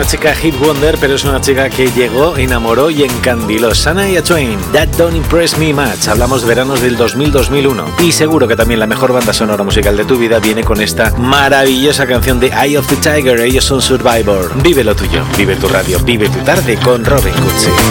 chica hit wonder, pero es una chica que llegó, enamoró y encandiló. Shania Twain, That Don't Impress Me Much. Hablamos de veranos del 2000-2001. Y seguro que también la mejor banda sonora musical de tu vida viene con esta maravillosa canción de Eye of the Tiger. Ellos son Survivor. Vive lo tuyo, vive tu radio, vive tu tarde con Robin Cutsi.